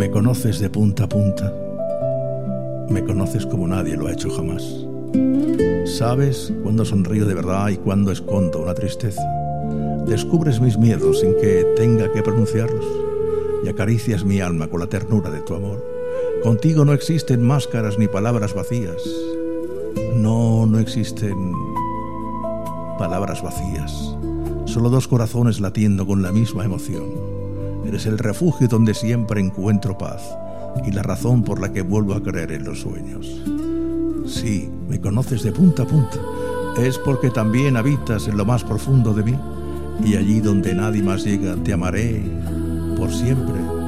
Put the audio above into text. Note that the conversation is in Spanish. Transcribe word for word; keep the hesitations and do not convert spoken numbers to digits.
Me conoces de punta a punta. Me conoces como nadie lo ha hecho jamás. Sabes cuándo sonrío de verdad y cuándo escondo una tristeza. Descubres mis miedos sin que tenga que pronunciarlos y acaricias mi alma con la ternura de tu amor. Contigo no existen máscaras ni palabras vacías. No, no existen palabras vacías. Solo dos corazones latiendo con la misma emoción. Eres el refugio donde siempre encuentro paz y la razón por la que vuelvo a creer en los sueños. Sí, me conoces de punta a punta. Es porque también habitas en lo más profundo de mí y allí donde nadie más llega te amaré por siempre.